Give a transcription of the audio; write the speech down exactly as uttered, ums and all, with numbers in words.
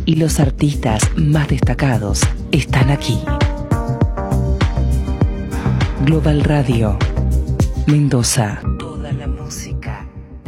y los artistas más destacados están aquí. Global Radio, Mendoza.